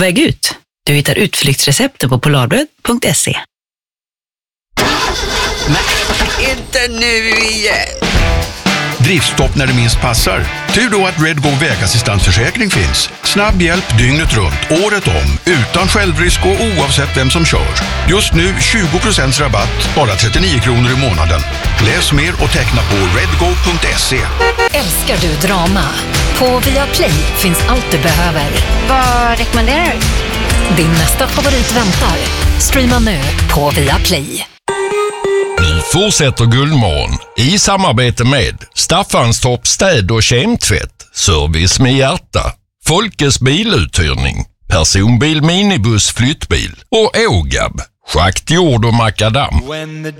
väg ut. Du hittar utflyktsrecepten på polarbröd.se. Nej, inte nu igen. Driftstopp när det minst passar. Tur då att Redgo vägassistansförsäkring finns. Snabb hjälp dygnet runt, året om, utan självrisk och oavsett vem som kör. Just nu 20% rabatt, bara 39 kronor i månaden. Läs mer och teckna på redgo.se. Älskar du drama? På Viaplay finns allt du behöver. Vad rekommenderar du? Din nästa favorit väntar. Streama nu på Viaplay. Nu fortsätter Guldmorgon i samarbete med Staffanstorp städ- och kemtvätt, service med hjärta, Folkes biluthyrning, personbil, minibuss, flyttbil och Ågab, schakt, jord och makadam.